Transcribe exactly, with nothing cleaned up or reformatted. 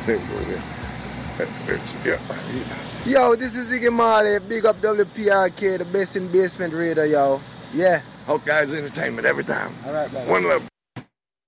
simple as it. It's, yeah. Yo, this is Ziggy Marley. Big up W P R K, the best in basement radar, yo. Yeah. Hawkeye's entertainment every time. All right, man. One love.